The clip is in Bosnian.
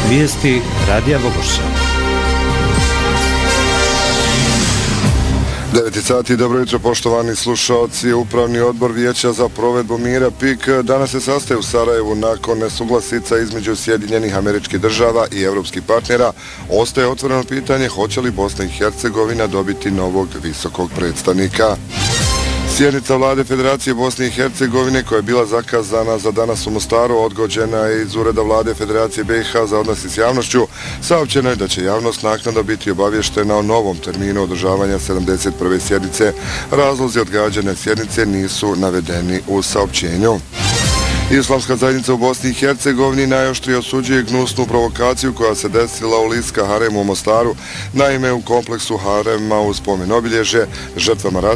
Vijesti Radija Vogošća. 9 sati, dobro jutro poštovani slušalci. Upravni odbor Vijeća za provedbu mira PIK danas se sastaje u Sarajevu nakon nesuglasica između Sjedinjenih Američkih Država i evropskih partnera. Ostaje otvoreno pitanje hoće li Bosna i Hercegovina dobiti novog visokog predstavnika. Sjednica vlade Federacije Bosne i Hercegovine koja je bila zakazana za danas u Mostaru odgođena je iz ureda vlade Federacije BiH za odnosi s javnošću. Saopćeno je da će javnost naknadno biti obavještena o novom terminu održavanja 71. sjednice. Razlozi odgađane sjednice nisu navedeni u saopćenju. Islamska zajednica u Bosni i Hercegovini najoštrije osuđuje gnusnu provokaciju koja se desila u Liska haremu u Mostaru. Naime, u kompleksu harema u spomen obilježje žrtvama rata